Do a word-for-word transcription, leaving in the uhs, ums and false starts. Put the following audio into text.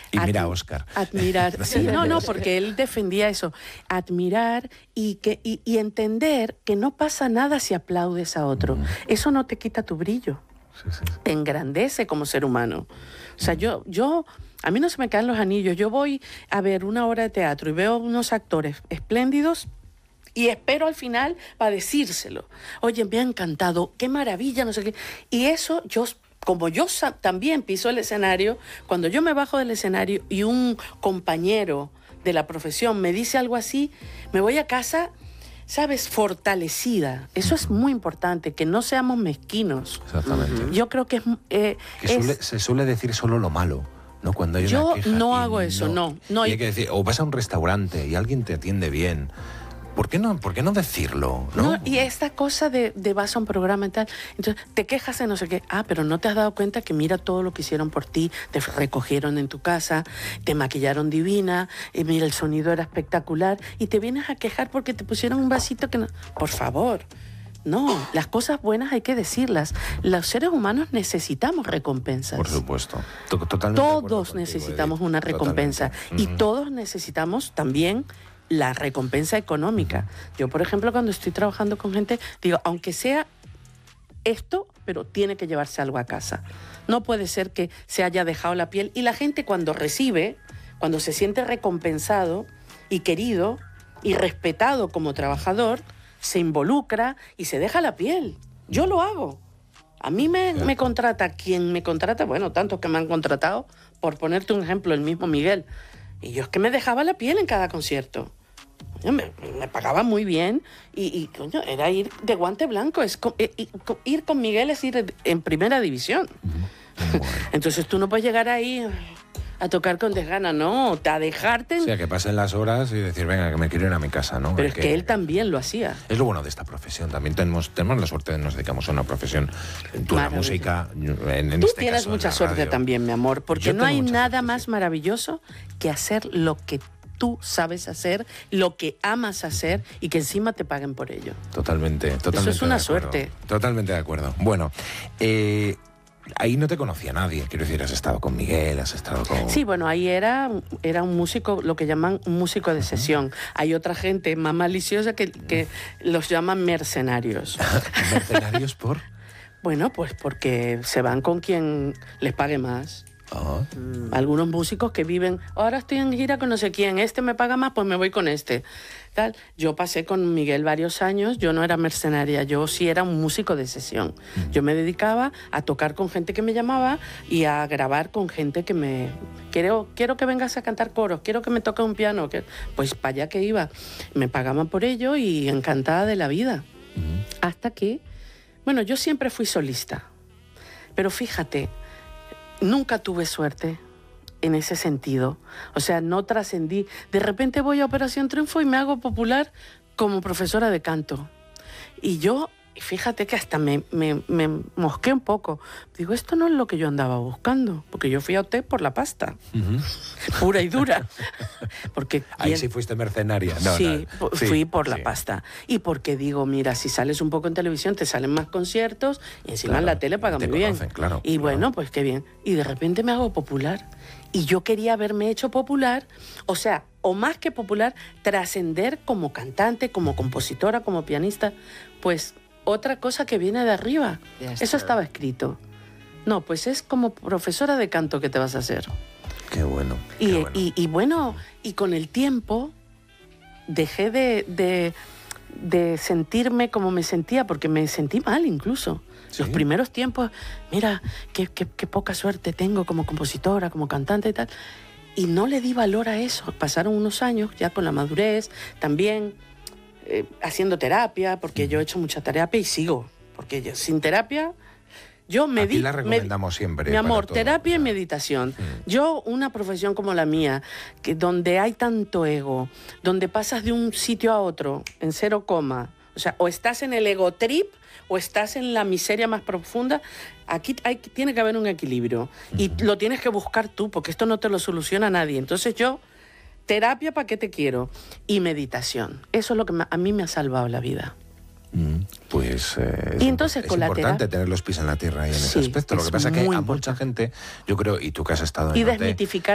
Y mira a Óscar. Admirar. Sí, no, no, porque él defendía eso. Admirar y, que, y, y entender que no pasa nada si aplaudes a otro. Mm. Eso no te quita tu brillo. Sí, sí, sí. Te engrandece como ser humano. O sea, mm. yo, yo, a mí no se me caen los anillos. Yo voy a ver una obra de teatro y veo unos actores espléndidos y espero al final para decírselo. Oye, me ha encantado, qué maravilla, no sé qué. Y eso yo... Como yo también piso el escenario, cuando yo me bajo del escenario y un compañero de la profesión me dice algo así, me voy a casa, ¿sabes?, fortalecida. Eso es muy importante, que no seamos mezquinos. Exactamente. Yo creo que es... Eh, que suele, es se suele decir solo lo malo, ¿no? Cuando hay una yo queja no hago eso, no. no, no y hay que decir, o vas a un restaurante y alguien te atiende bien... ¿Por qué no, por qué no decirlo? ¿no? No, y esta cosa de, de vas a un programa y tal, entonces te quejas de no sé qué, ah, pero no te has dado cuenta que mira todo lo que hicieron por ti, te recogieron en tu casa, te maquillaron divina, y mira, el sonido era espectacular, y te vienes a quejar porque te pusieron un vasito que no... Por favor, no, las cosas buenas hay que decirlas. Los seres humanos necesitamos recompensas. Por supuesto. Totalmente todos necesitamos una recompensa. Totalmente. Y uh-huh. todos necesitamos también... la recompensa económica. Yo, por ejemplo, cuando estoy trabajando con gente, digo, aunque sea esto, pero tiene que llevarse algo a casa. No puede ser que se haya dejado la piel. Y la gente cuando recibe, cuando se siente recompensado y querido y respetado como trabajador, se involucra y se deja la piel. Yo lo hago. A mí me, me contrata quien me contrata, bueno, tantos que me han contratado, por ponerte un ejemplo, el mismo Miguel. Y yo es que me dejaba la piel en cada concierto. Me, me pagaba muy bien y, y coño, era ir de guante blanco. Es co, eh, ir con Miguel es ir en primera división. Uh-huh. Bueno. Entonces tú no puedes llegar ahí a tocar con desgana, no, a dejarte... En... O sea, que pasen las horas y decir, venga, que me quiero ir a mi casa, ¿no? Pero es que, que él también lo hacía. Es lo bueno de esta profesión. También tenemos, tenemos la suerte de nos dedicamos a una profesión. Tú la música... En, en tú este tienes caso, mucha suerte radio. También, mi amor, porque no hay nada suerte, más sí. maravilloso que hacer lo que tú sabes hacer, lo que amas hacer y que encima te paguen por ello. Totalmente, totalmente. Eso es una suerte. Totalmente de acuerdo. Bueno, eh... ahí no te conocía nadie, quiero decir, has estado con Miguel, has estado con... Sí, bueno, ahí era, era un músico, lo que llaman un músico de sesión. Uh-huh. Hay otra gente más maliciosa que, que los llaman mercenarios. ¿Mercenarios por? Bueno, pues porque se van con quien les pague más. Uh-huh. Mm, algunos músicos que viven, ahora estoy en gira con no sé quién, este me paga más, pues me voy con este. Tal. Yo pasé con Miguel varios años, yo no era mercenaria, yo sí era un músico de sesión. Uh-huh. Yo me dedicaba a tocar con gente que me llamaba y a grabar con gente que me... Quiero, quiero que vengas a cantar coros, quiero que me toque un piano. Que... Pues para allá que iba. Me pagaban por ello y encantada de la vida. Uh-huh. Hasta que... Bueno, yo siempre fui solista. Pero fíjate... Nunca tuve suerte en ese sentido. O sea, no trascendí. De repente voy a Operación Triunfo y me hago popular como profesora de canto. Y yo, fíjate que hasta me, me, me mosqué un poco. Digo, esto no es lo que yo andaba buscando. Porque yo fui a O T por la pasta. Uh-huh. Pura y dura. Porque ahí sí fuiste mercenaria. No, sí, no. fui sí, por la sí. pasta. Y porque digo, mira, si sales un poco en televisión, te salen más conciertos y encima claro, en la tele pagan muy bien. Claro, y claro. bueno, pues qué bien. Y de repente me hago popular. Y yo quería haberme hecho popular, o sea, o más que popular, trascender como cantante, como compositora, como pianista. Pues otra cosa que viene de arriba. Yes, Eso estaba escrito. No, pues es como profesora de canto que te vas a hacer. Qué bueno. Y, qué bueno. Y, y bueno, y con el tiempo dejé de, de, de sentirme como me sentía, porque me sentí mal incluso. ¿Sí? Los primeros tiempos, mira, qué, qué, qué poca suerte tengo como compositora, como cantante y tal. Y no le di valor a eso. Pasaron unos años ya con la madurez, también eh, haciendo terapia, porque mm. yo he hecho mucha terapia y sigo. Porque yo, sin terapia... Yo me Aquí di, la recomendamos me, siempre. Mi amor, todo, terapia claro. y meditación. Mm. Yo, una profesión como la mía, que donde hay tanto ego, donde pasas de un sitio a otro en cero coma, o sea, o estás en el ego trip o estás en la miseria más profunda, aquí hay, tiene que haber un equilibrio. Mm. Y lo tienes que buscar tú, porque esto no te lo soluciona nadie. Entonces yo, terapia, ¿para qué te quiero? Y meditación. Eso es lo que me, a mí me ha salvado la vida. Mm, pues eh, es, y entonces, es con importante la tener los pies en la tierra ahí en sí, ese aspecto. Lo que pasa es que a mucha gente, yo creo, y tú que has estado en y O T, desmitificar